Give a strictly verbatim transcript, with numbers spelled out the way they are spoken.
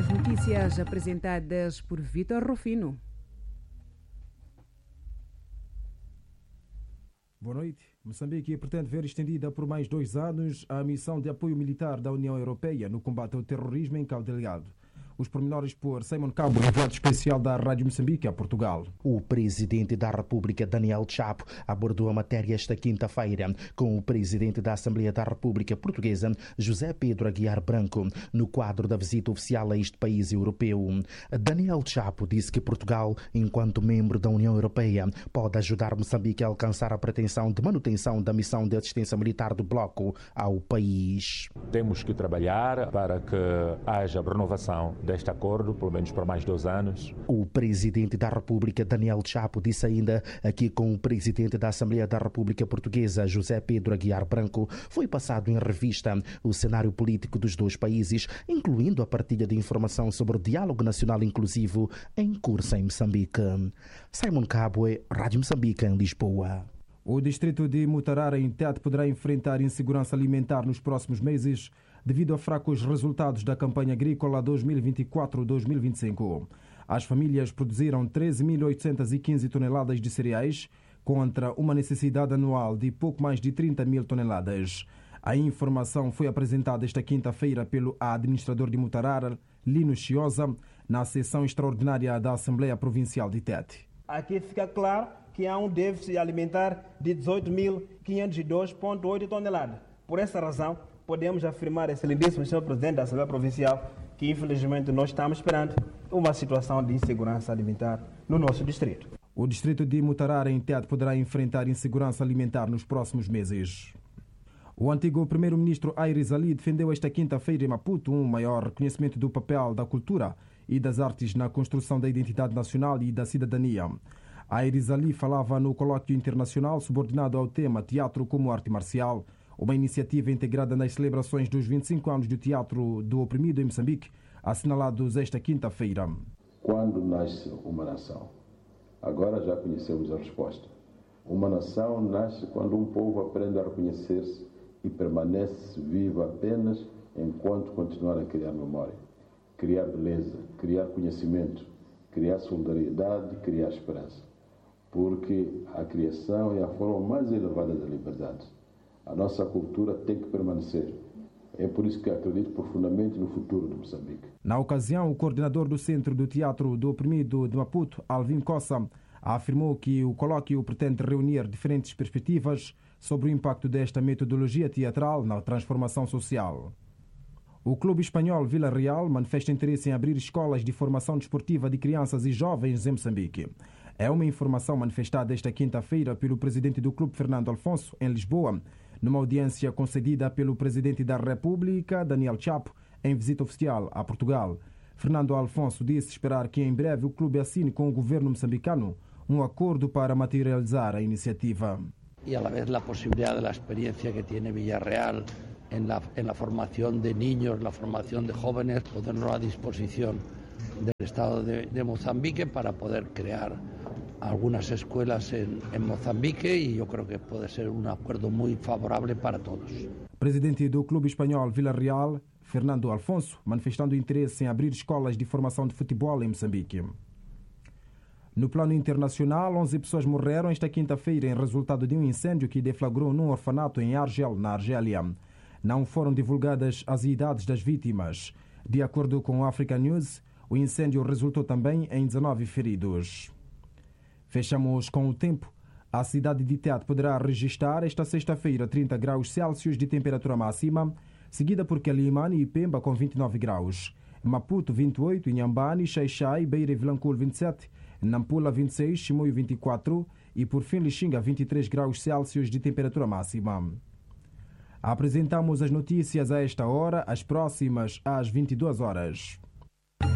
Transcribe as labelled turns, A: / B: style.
A: As notícias apresentadas por Vítor Rufino.
B: Boa noite. Moçambique pretende ver estendida por mais dois anos a missão de apoio militar da União Europeia no combate ao terrorismo em Cabo Delgado. Os pormenores por Simon Cabo, enviado especial da Rádio Moçambique a Portugal.
C: O presidente da República, Daniel Chapo, abordou a matéria esta quinta-feira com o presidente da Assembleia da República Portuguesa, José Pedro Aguiar Branco, no quadro da visita oficial a este país europeu. Daniel Chapo disse que Portugal, enquanto membro da União Europeia, pode ajudar Moçambique a alcançar a pretensão de manutenção da missão de assistência militar do bloco ao país.
D: Temos que trabalhar para que haja renovação deste acordo, pelo menos por mais dois anos.
C: O presidente da República, Daniel Chapo, disse ainda aqui com o presidente da Assembleia da República Portuguesa, José Pedro Aguiar Branco, foi passado em revista o cenário político dos dois países, incluindo a partilha de informação sobre o diálogo nacional inclusivo em curso em Moçambique. Simon Cabo, Rádio Moçambique, em Lisboa.
B: O distrito de Mutarara, em Tete, poderá enfrentar insegurança alimentar nos próximos meses devido a fracos resultados da campanha agrícola dois mil e vinte e quatro a dois mil e vinte e cinco. As famílias produziram treze mil oitocentas e quinze toneladas de cereais contra uma necessidade anual de pouco mais de trinta mil toneladas. A informação foi apresentada esta quinta-feira pelo administrador de Mutarara, Lino Chiosa, na sessão extraordinária da Assembleia Provincial de Tete.
E: Aqui fica claro que há um déficit alimentar de dezoito mil quinhentos e dois vírgula oito toneladas. Por essa razão, podemos afirmar, excelentíssimo senhor Presidente da Assembleia Provincial, que infelizmente nós estamos esperando uma situação de insegurança alimentar no nosso distrito.
B: O distrito de Mutarara, em Tete, poderá enfrentar insegurança alimentar nos próximos meses. O antigo primeiro-ministro Aires Ali defendeu esta quinta-feira em Maputo um maior reconhecimento do papel da cultura e das artes na construção da identidade nacional e da cidadania. Aires Ali falava no colóquio internacional subordinado ao tema Teatro como Arte Marcial, uma iniciativa integrada nas celebrações dos vinte e cinco anos do Teatro do Oprimido em Moçambique, assinalados esta quinta-feira.
F: Quando nasce uma nação? Agora já conhecemos a resposta. Uma nação nasce quando um povo aprende a reconhecer-se e permanece vivo apenas enquanto continuar a criar memória, criar beleza, criar conhecimento, criar solidariedade, criar esperança. Porque a criação é a forma mais elevada da liberdade. A nossa cultura tem que permanecer. É por isso que acredito profundamente no futuro de Moçambique.
B: Na ocasião, o coordenador do Centro do Teatro do Oprimido de Maputo, Alvin Cossa, afirmou que o colóquio pretende reunir diferentes perspectivas sobre o impacto desta metodologia teatral na transformação social. O clube espanhol Vila Real manifesta interesse em abrir escolas de formação desportiva de crianças e jovens em Moçambique. É uma informação manifestada esta quinta-feira pelo presidente do clube, Fernando Alfonso, em Lisboa, numa audiência concedida pelo presidente da República, Daniel Chapo, em visita oficial a Portugal. Fernando Alfonso disse esperar que em breve o clube assine com o governo moçambicano um acordo para materializar a iniciativa.
G: E a la vez a possibilidade da experiência que tem Villarreal en la, en la formación de niños, la formación de jóvenes, ponerlo a disposición del Estado de, de Mozambique para poder crear algunas escuelas en, en Mozambique y yo creo que puede ser un acuerdo muy favorable para todos.
B: Presidente do clube espanhol Vila Real, Fernando Alfonso, manifestando interesse em abrir escolas de formação de futebol em Moçambique. No plano internacional, onze pessoas morreram esta quinta-feira em resultado de um incêndio que deflagrou num orfanato em Argel, na Argélia. Não foram divulgadas as idades das vítimas. De acordo com o Africa News, o incêndio resultou também em dezenove feridos. Fechamos com o tempo. A cidade de Tete poderá registrar esta sexta-feira trinta graus Celsius de temperatura máxima, seguida por Quelimane e Pemba com vinte e nove graus. Maputo vinte e oito, Inhambane, Xai-Xai, Beira e Vilanculo vinte e sete, Nampula vinte e seis, Chimoio vinte e quatro e por fim Lixinga vinte e três graus Celsius de temperatura máxima. Apresentamos as notícias a esta hora, as próximas às vinte e duas horas.